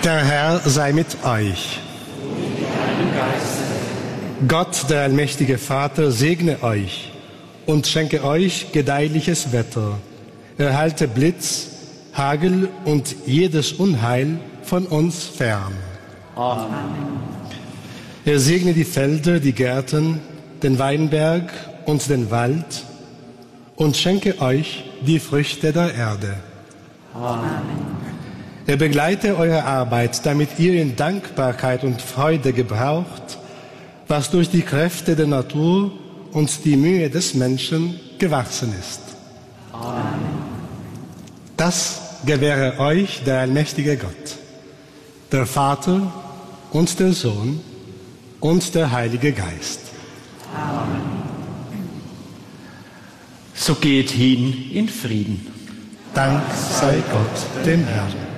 Der Herr sei mit euch. Gott, der allmächtige Vater, segne euch und schenke euch gedeihliches Wetter. Erhalte Blitz, Hagel und jedes Unheil von uns fern. Amen. Er segne die Felder, die Gärten, den Weinberg und den Wald und schenke euch die Früchte der Erde. Amen. Er begleite eure Arbeit, damit ihr in Dankbarkeit und Freude gebraucht, was durch die Kräfte der Natur und die Mühe des Menschen gewachsen ist. Amen. Das gewähre euch der allmächtige Gott, der Vater und der Sohn und der Heilige Geist. Amen. So geht hin in Frieden. Dank sei Gott, dem Herrn.